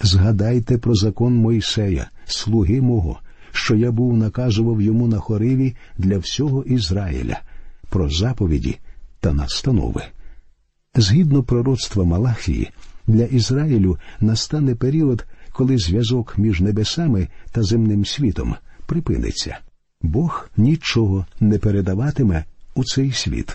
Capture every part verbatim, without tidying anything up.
Згадайте про закон Мойсея, слуги мого, що я був наказував йому на Хориві для всього Ізраїля, про заповіді та настанови». Згідно пророцтва Малахії, для Ізраїлю настане період, коли зв'язок між небесами та земним світом припиниться. Бог нічого не передаватиме у цей світ.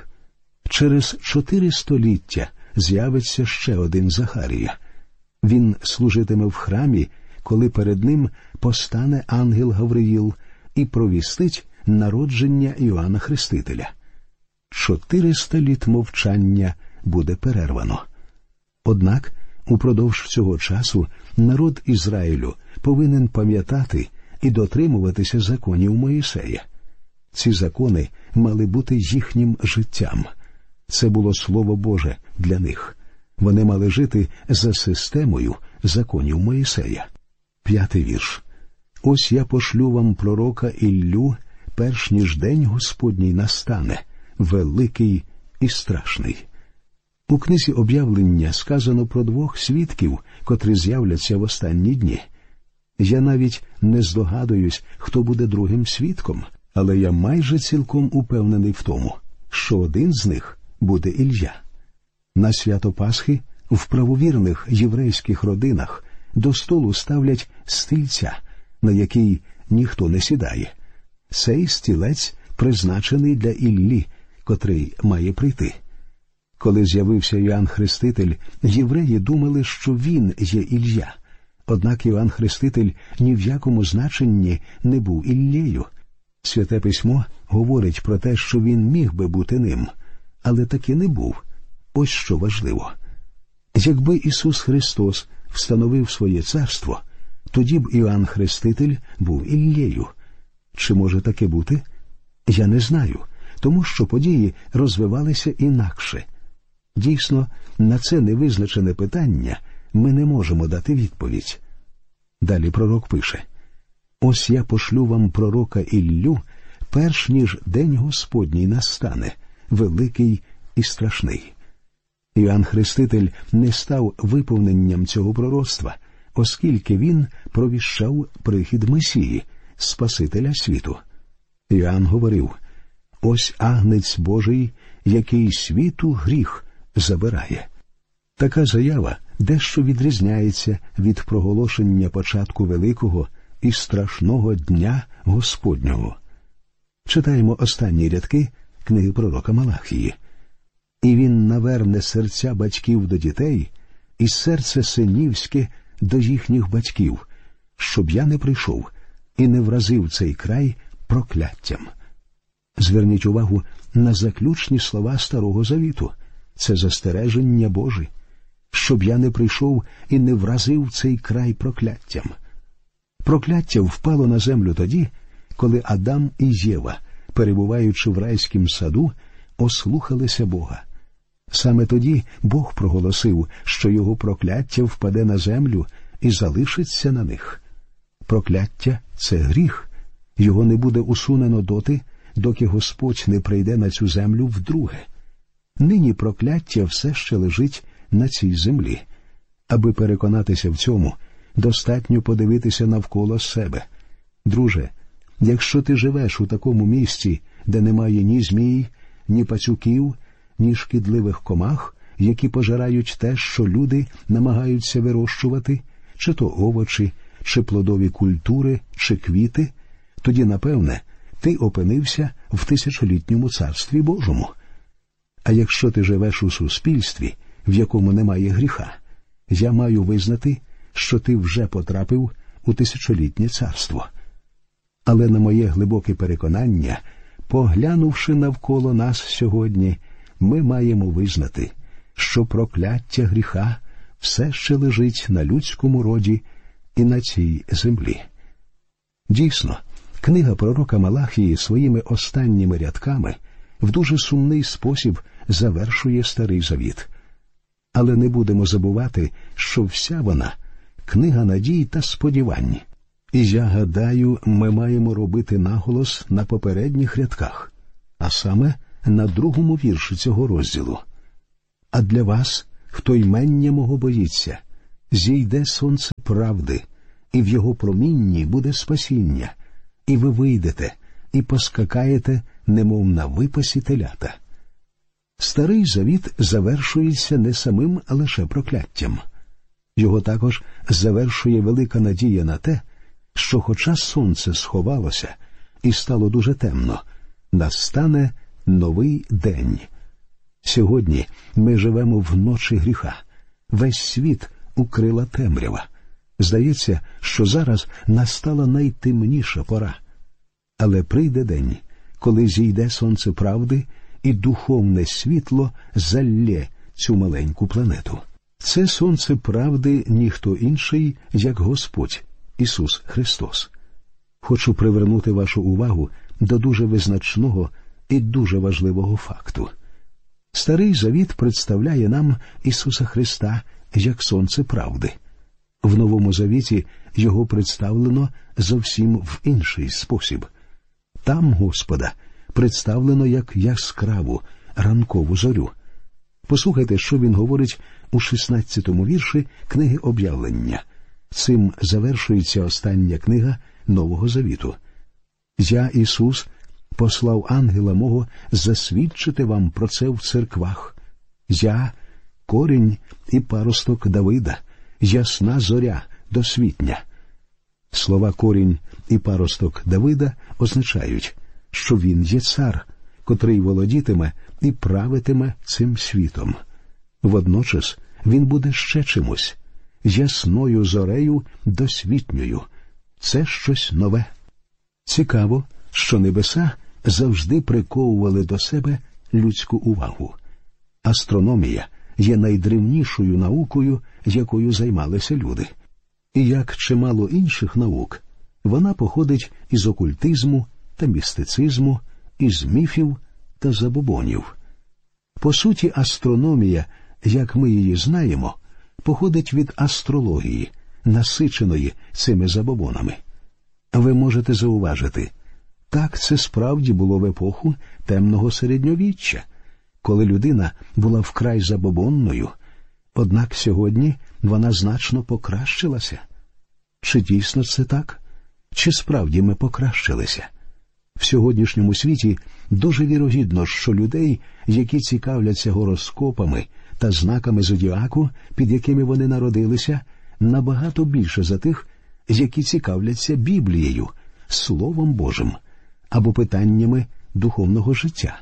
Через чотири століття з'явиться ще один Захарія. Він служитиме в храмі, коли перед ним постане ангел Гавриїл і провістить народження Іоанна Хрестителя. Чотириста літ мовчання буде перервано. Однак, упродовж цього часу народ Ізраїлю повинен пам'ятати і дотримуватися законів Моїсея. Ці закони мали бути їхнім життям. Це було Слово Боже для них. Вони мали жити за системою законів Моїсея. П'ятий вірш. «Ось я пошлю вам пророка Іллю, перш ніж день Господній настане, великий і страшний». У книзі «Об'явлення» сказано про двох свідків, котрі з'являться в останні дні. Я навіть не здогадуюсь, хто буде другим свідком, але я майже цілком упевнений в тому, що один з них буде Ілля. На свято Пасхи в правовірних єврейських родинах до столу ставлять стільця, на який ніхто не сідає. Цей стілець призначений для Іллі, котрий має прийти. Коли з'явився Іоанн Хреститель, євреї думали, що він є Ілля. Однак Іоанн Хреститель ні в якому значенні не був Іллею. Святе Письмо говорить про те, що він міг би бути ним, але таки не був. Ось що важливо. Якби Ісус Христос встановив своє царство, тоді б Іоанн Хреститель був Іллею. Чи може таке бути? Я не знаю, тому що події розвивалися інакше. Дійсно, на це невизначене питання ми не можемо дати відповідь. Далі пророк пише: «Ось я пошлю вам пророка Іллю, перш ніж день Господній настане, великий і страшний». Іоанн Хреститель не став виповненням цього пророцтва, оскільки він провіщав прихід Месії, Спасителя світу. Іоанн говорив: «Ось агнець Божий, який світу гріх забирає». Така заява дещо відрізняється від проголошення початку великого і страшного дня Господнього. Читаємо останні рядки книги пророка Малахії. «І він наверне серця батьків до дітей, і серце синівське до їхніх батьків, щоб я не прийшов і не вразив цей край прокляттям». Зверніть увагу на заключні слова Старого Завіту. Це застереження Боже, щоб я не прийшов і не вразив цей край прокляттям. Прокляття впало на землю тоді, коли Адам і Єва, перебуваючи в райськім саду, ослухалися Бога. Саме тоді Бог проголосив, що його прокляття впаде на землю і залишиться на них. Прокляття – це гріх. Його не буде усунено доти, доки Господь не прийде на цю землю вдруге. Нині прокляття все ще лежить на цій землі. Аби переконатися в цьому, достатньо подивитися навколо себе. Друже, якщо ти живеш у такому місці, де немає ні змій, ні пацюків, ні шкідливих комах, які пожирають те, що люди намагаються вирощувати, чи то овочі, чи плодові культури, чи квіти, тоді, напевне, ти опинився в тисячолітньому царстві Божому. А якщо ти живеш у суспільстві, в якому немає гріха, я маю визнати, що ти вже потрапив у тисячолітнє царство. Але на моє глибоке переконання, поглянувши навколо нас сьогодні, ми маємо визнати, що прокляття гріха все ще лежить на людському роді і на цій землі. Дійсно, книга пророка Малахії своїми останніми рядками в дуже сумний спосіб завершує Старий Завіт. Але не будемо забувати, що вся вона – книга надій та сподівань. І я гадаю, ми маємо робити наголос на попередніх рядках, а саме на другому вірші цього розділу. «А для вас, хто ймення мого боїться, Зійде сонце правди, і в його промінні буде спасіння, і ви вийдете, і поскакаєте, немов на випасі телята. Старий завіт завершується не самим лише прокляттям. Його також завершує велика надія на те, що хоча сонце сховалося і стало дуже темно, настане новий день. Сьогодні ми живемо в ночі гріха. Весь світ укрила темрява. Здається, що зараз настала найтемніша пора. Але прийде день, коли зійде сонце правди, і духовне світло залє цю маленьку планету. Це сонце правди ніхто інший, як Господь Ісус Христос. Хочу привернути вашу увагу до дуже визначного і дуже важливого факту. Старий Завіт представляє нам Ісуса Христа як сонце правди. В Новому Завіті його представлено зовсім в інший спосіб. Там Господа представлено як яскраву ранкову зорю. Послухайте, що він говорить у шістнадцятому вірші книги Об'явлення. Цим завершується остання книга Нового Завіту. «Я, Ісус, послав ангела мого засвідчити вам про це в церквах. Я – корінь і паросток Давида, ясна зоря досвітня». Слова «корінь» і «паросток Давида» означають, що він є цар, котрий володітиме і правитиме цим світом. Водночас він буде ще чимось – ясною зорею досвітньою. Це щось нове. Цікаво, що небеса завжди приковували до себе людську увагу. Астрономія є найдревнішою наукою, якою займалися люди. І як чимало інших наук, вона походить із окультизму та містицизму, із міфів та забобонів. По суті, астрономія, як ми її знаємо, походить від астрології, насиченої цими забобонами. Ви можете зауважити, так це справді було в епоху темного середньовіччя, коли людина була вкрай забобонною, однак сьогодні вона значно покращилася. Чи дійсно це так? Чи справді ми покращилися? В сьогоднішньому світі дуже вірогідно, що людей, які цікавляться гороскопами та знаками зодіаку, під якими вони народилися, набагато більше за тих, які цікавляться Біблією, Словом Божим, або питаннями духовного життя.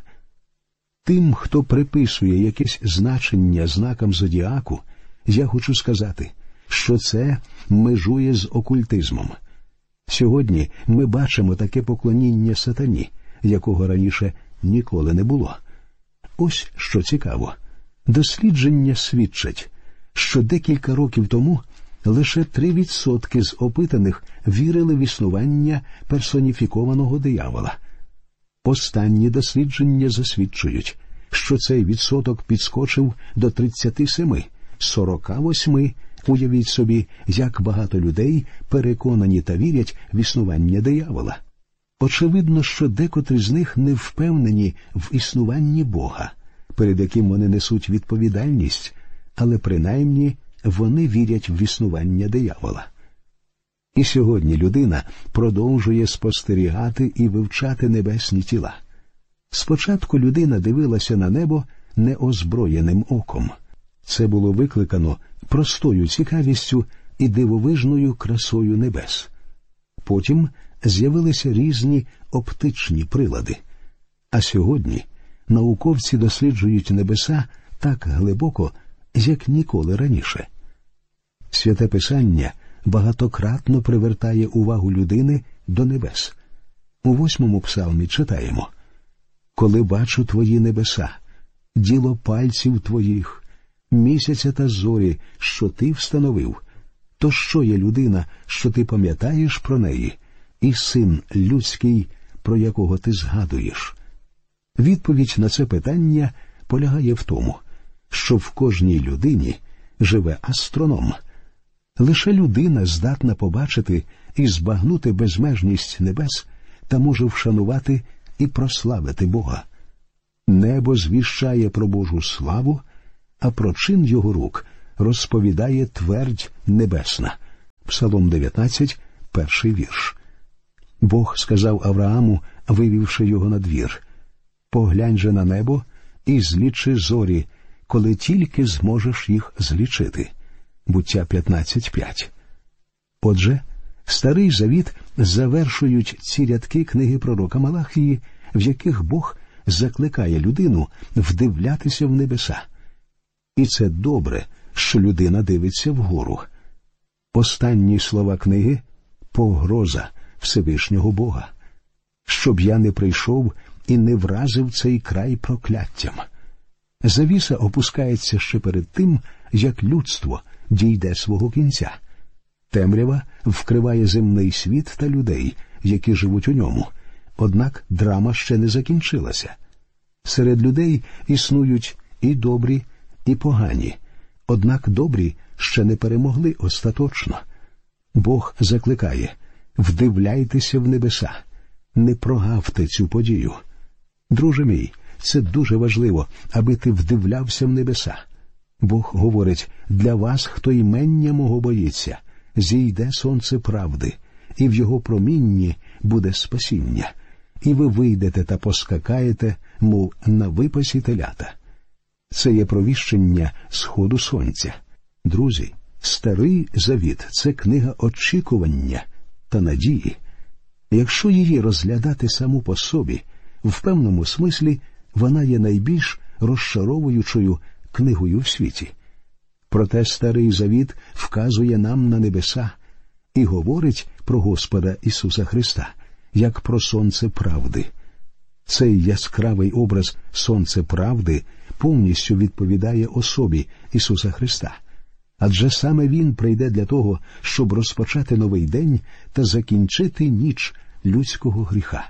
Тим, хто приписує якесь значення знакам зодіаку, я хочу сказати, що це межує з окультизмом. Сьогодні ми бачимо таке поклоніння сатані, якого раніше ніколи не було. Ось що цікаво. Дослідження свідчать, що декілька років тому лише три відсотки з опитаних вірили в існування персоніфікованого диявола. Останні дослідження засвідчують, що цей відсоток підскочив до тридцять сім, сорок вісім. Уявіть собі, як багато людей переконані та вірять в існування диявола. Очевидно, що декотрі з них не впевнені в існуванні Бога, перед яким вони несуть відповідальність, але принаймні вони вірять в існування диявола. І сьогодні людина продовжує спостерігати і вивчати небесні тіла. Спочатку людина дивилася на небо неозброєним оком. Це було викликано простою цікавістю і дивовижною красою небес. Потім з'явилися різні оптичні прилади. А сьогодні науковці досліджують небеса так глибоко, як ніколи раніше. Святе Писання багатократно привертає увагу людини до небес. У восьмому псалмі читаємо: «Коли бачу твої небеса, діло пальців твоїх, місяця та зорі, що ти встановив, то що є людина, що ти пам'ятаєш про неї, і син людський, про якого ти згадуєш?» Відповідь на це питання полягає в тому, що в кожній людині живе астроном. Лише людина здатна побачити і збагнути безмежність небес та може вшанувати і прославити Бога. Небо звіщає про Божу славу, а про чин його рук розповідає твердь небесна. Псалом дев'ятнадцять, перший вірш. Бог сказав Аврааму, вивівши його на двір: «Поглянь же на небо і злічи зорі, коли тільки зможеш їх злічити». Буття п'ятнадцять, п'ять. Отже, Старий Завіт завершують ці рядки книги пророка Малахії, в яких Бог закликає людину вдивлятися в небеса. І це добре, що людина дивиться вгору. Останні слова книги – погроза Всевишнього Бога. Щоб я не прийшов і не вразив цей край прокляттям. Завіса опускається ще перед тим, як людство дійде свого кінця. Темрява вкриває земний світ та людей, які живуть у ньому. Однак драма ще не закінчилася. Серед людей існують і добрі, і погані. Однак добрі ще не перемогли остаточно. Бог закликає: вдивляйтеся в небеса, не прогавте цю подію. Друже мій, це дуже важливо, аби ти вдивлявся в небеса. Бог говорить: для вас, хто імення мого боїться, зійде сонце правди, і в його промінні буде спасіння, і ви вийдете та поскакаєте, мов на випасі телята. Це є провіщення сходу сонця. Друзі, Старий Завіт – це книга очікування та надії. Якщо її розглядати саму по собі, в певному смислі вона є найбільш розчаровуючою книгою в світі. Проте Старий Завіт вказує нам на небеса і говорить про Господа Ісуса Христа, як про сонце правди. Цей яскравий образ сонце правди повністю відповідає особі Ісуса Христа. Адже саме Він прийде для того, щоб розпочати новий день та закінчити ніч людського гріха.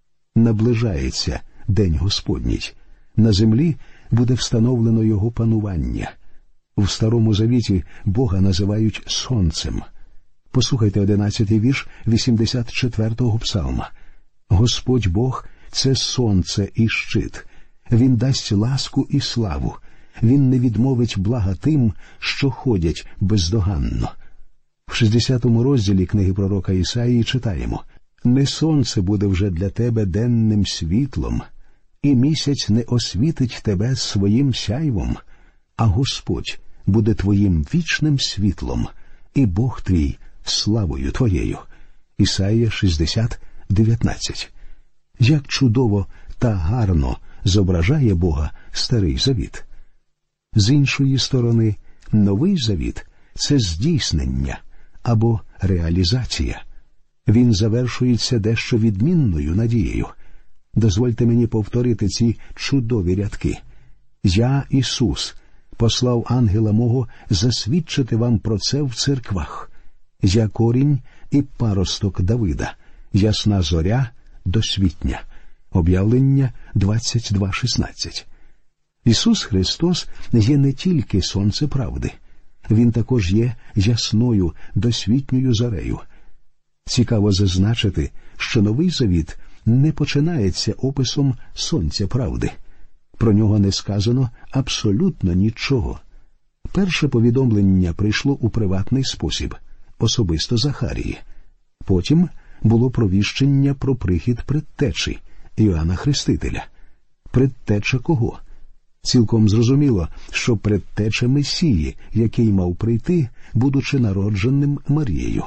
Наближається День Господній. На землі буде встановлено Його панування. В Старому Завіті Бога називають Сонцем. Послухайте одинадцятий вірш вісімдесят четвертого псалма. «Господь Бог – це сонце і щит. Він дасть ласку і славу. Він не відмовить блага тим, що ходять бездоганно». В шістдесятому розділі книги пророка Ісаїї читаємо: «Не сонце буде вже для тебе денним світлом, і місяць не освітить тебе своїм сяйвом, а Господь буде твоїм вічним світлом, і Бог твій славою твоєю». Ісаїя шістдесят, дев'ятнадцять. Як чудово та гарно зображає Бога Старий Завіт. З іншої сторони, Новий Завіт – це здійснення або реалізація. Він завершується дещо відмінною надією. Дозвольте мені повторити ці чудові рядки. «Я, Ісус, послав ангела мого засвідчити вам про це в церквах. Я корінь і паросток Давида, ясна зоря досвітня». Об'явлення двадцять два шістнадцять. Ісус Христос є не тільки сонце правди. Він також є ясною досвітньою зорею. Цікаво зазначити, що Новий Завіт не починається описом сонця правди. Про нього не сказано абсолютно нічого. Перше повідомлення прийшло у приватний спосіб, особисто Захарії. Потім було провіщення про прихід предтечі Іоанна Хрестителя. Предтеча кого? Цілком зрозуміло, що предтеча Месії, який мав прийти, будучи народженим Марією.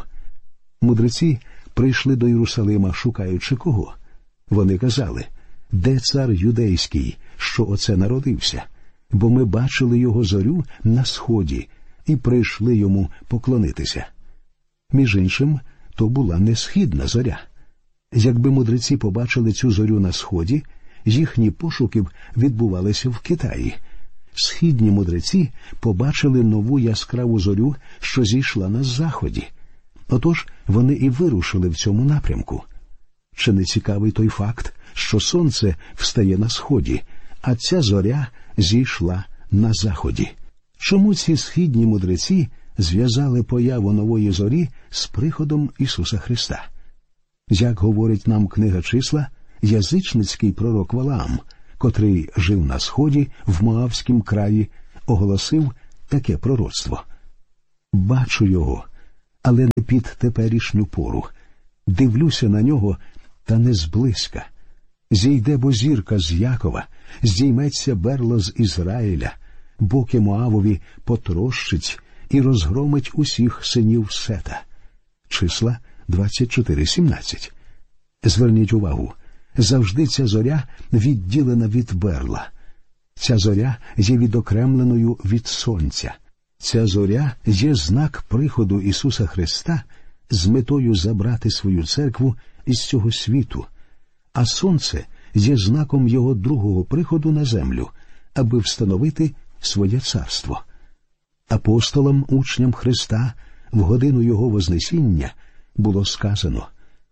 Мудреці прийшли до Єрусалима, шукаючи кого? Вони казали: «Де цар юдейський, що оце народився? Бо ми бачили його зорю на сході і прийшли йому поклонитися». Між іншим, то була не східна зоря. Якби мудреці побачили цю зорю на сході, їхні пошуки відбувалися в Китаї. Східні мудреці побачили нову яскраву зорю, що зійшла на заході. Отож, вони і вирушили в цьому напрямку. Чи не цікавий той факт, що сонце встає на сході, а ця зоря зійшла на заході? Чому ці східні мудреці зв'язали появу нової зорі з приходом Ісуса Христа? Як говорить нам книга Числа, язичницький пророк Валаам, котрий жив на сході в Моавськім краї, оголосив таке пророцтво. Бачу його, але не під теперішню пору. Дивлюся на нього, та не зблизька. Зійде бо зірка з Якова, здійметься берло з Ізраїля, боки Моавові потрощить і розгромить усіх синів Сета. Числа двадцять чотири сімнадцять. Зверніть увагу, завжди ця зоря відділена від берла. Ця зоря є відокремленою від сонця. Ця зоря є знак приходу Ісуса Христа з метою забрати свою церкву із цього світу, а сонце є знаком Його другого приходу на землю, аби встановити своє царство. Апостолам, учням Христа, в годину Його Вознесіння було сказано: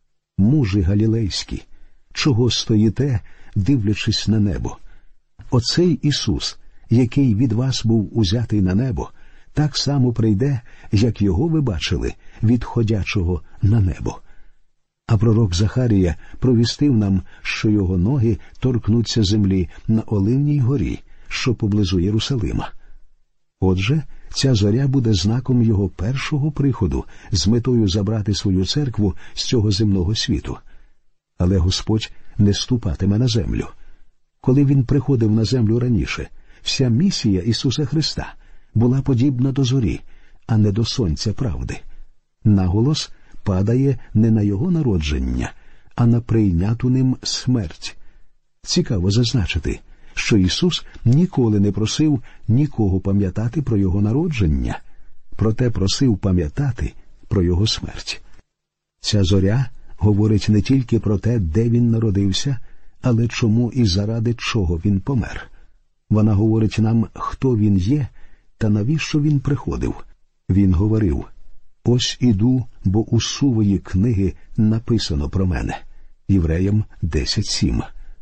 «Мужі галілейські, чого стоїте, дивлячись на небо? Оцей Ісус, який від вас був узятий на небо, так само прийде, як Його ви бачили, відходячого на небо». А пророк Захарія провістив нам, що його ноги торкнуться землі на Оливній горі, що поблизу Єрусалима. Отже, ця зоря буде знаком його першого приходу з метою забрати свою церкву з цього земного світу. Але Господь не ступатиме на землю. Коли Він приходив на землю раніше, вся місія Ісуса Христа була подібна до зорі, а не до сонця правди. Наголос падає не на Його народження, а на прийняту ним смерть. Цікаво зазначити, що Ісус ніколи не просив нікого пам'ятати про Його народження, проте просив пам'ятати про Його смерть. Ця зоря говорить не тільки про те, де Він народився, але чому і заради чого Він помер. Вона говорить нам, хто Він є та навіщо Він приходив. Він говорив: «Ось іду, бо у сувої книги написано про мене». Євреям десять сім.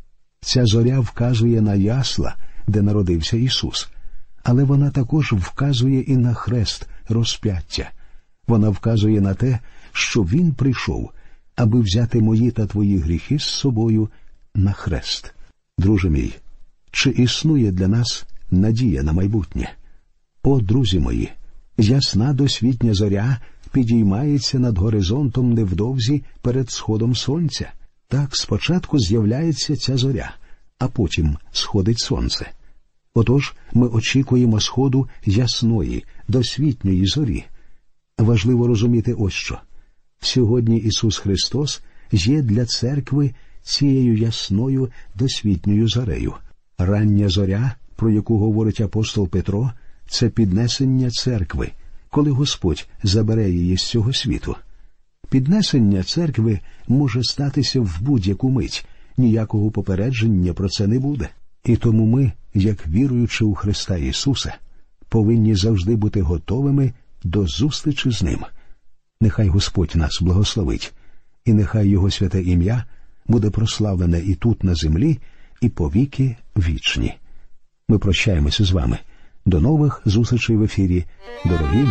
Ця зоря вказує на ясла, де народився Ісус. Але вона також вказує і на хрест розп'яття. Вона вказує на те, що Він прийшов, аби взяти мої та твої гріхи з собою на хрест. Друже мій, чи існує для нас надія на майбутнє? О, друзі мої, ясна досвітня зоря підіймається над горизонтом невдовзі перед сходом сонця. Так спочатку з'являється ця зоря, а потім сходить сонце. Отож, ми очікуємо сходу ясної, досвітньої зорі. Важливо розуміти ось що. Сьогодні Ісус Христос є для церкви цією ясною, досвітньою зорею. Рання зоря, про яку говорить апостол Петро, це піднесення церкви, коли Господь забере її з цього світу. Піднесення церкви може статися в будь-яку мить, ніякого попередження про це не буде. І тому ми, як віруючи у Христа Ісуса, повинні завжди бути готовими до зустрічі з Ним. Нехай Господь нас благословить, і нехай Його святе ім'я буде прославлене і тут на землі, і повіки вічні. Ми прощаємося з вами. До нових зустрічей в ефірі, дорогі